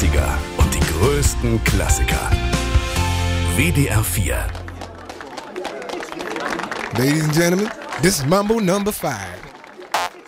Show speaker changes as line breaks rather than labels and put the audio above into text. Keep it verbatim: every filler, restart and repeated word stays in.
achtziger und die größten Klassiker. W D R vier.
Ladies and gentlemen, this is Mambo number five.